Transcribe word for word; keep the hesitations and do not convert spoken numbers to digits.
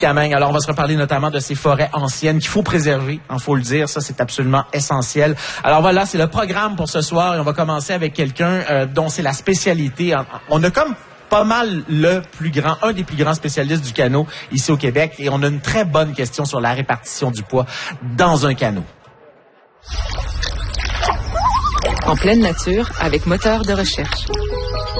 Alors, on va se reparler notamment de ces forêts anciennes qu'il faut préserver, il faut le dire, ça c'est absolument essentiel. Alors voilà, c'est le programme pour ce soir et on va commencer avec quelqu'un euh, dont c'est la spécialité. On a comme pas mal le plus grand, un des plus grands spécialistes du canot ici au Québec et on a une très bonne question sur la répartition du poids dans un canot. En pleine nature, avec moteur de recherche.